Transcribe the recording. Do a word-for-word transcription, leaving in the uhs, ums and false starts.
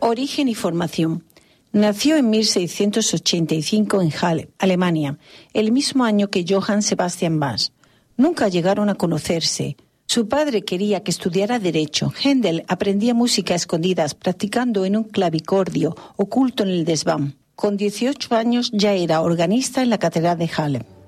Origen y formación. Nació en mil seiscientos ochenta y cinco en Halle, Alemania, el mismo año que Johann Sebastian Bach. Nunca llegaron a conocerse. Su padre quería que estudiara Derecho. Händel aprendía música a escondidas, practicando en un clavicordio oculto en el desván. Con dieciocho años ya era organista en la Catedral de Halle.